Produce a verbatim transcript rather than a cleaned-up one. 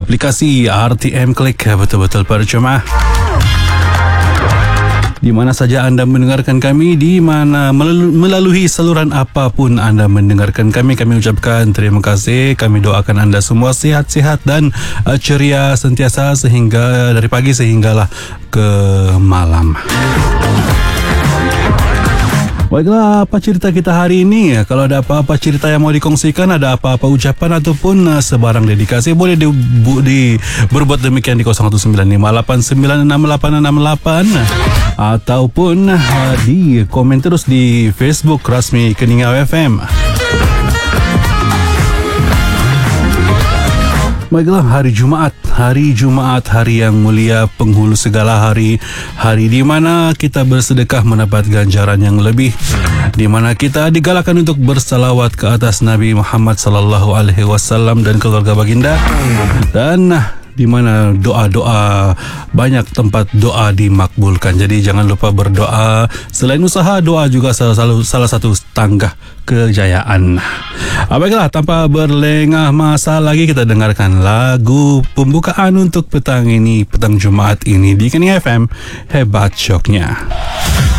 aplikasi R T M Klik, betul-betul percuma. Di mana saja anda mendengarkan kami, di mana melalui saluran apapun anda mendengarkan kami, kami ucapkan terima kasih. Kami doakan anda semua sihat-sihat dan uh, ceria sentiasa sehingga dari pagi sehinggalah ke malam. Baiklah, apa cerita kita hari ini? Kalau ada apa-apa cerita yang mau dikongsikan, ada apa-apa ucapan ataupun uh, sebarang dedikasi, boleh di, bu, di berbuat demikian di kosong satu sembilan lima lapan sembilan enam lapan enam lapan ataupun uh, di komen terus di Facebook Rasmi Keningau F M. Baiklah, hari Jumaat, hari Jumaat, hari yang mulia, penghulu segala hari, hari di mana kita bersedekah mendapat ganjaran yang lebih, di mana kita digalakkan untuk bersalawat ke atas Nabi Muhammad sallallahu alaihi wasallam dan keluarga baginda, dan di mana doa-doa, banyak tempat doa dimakbulkan. Jadi jangan lupa berdoa. Selain usaha, doa juga salah, salah, salah satu tangga kejayaan. Baiklah, tanpa berlengah masa lagi, kita dengarkan lagu pembukaan untuk petang ini, petang Jumaat ini di Keningau F M. Hebat syoknya.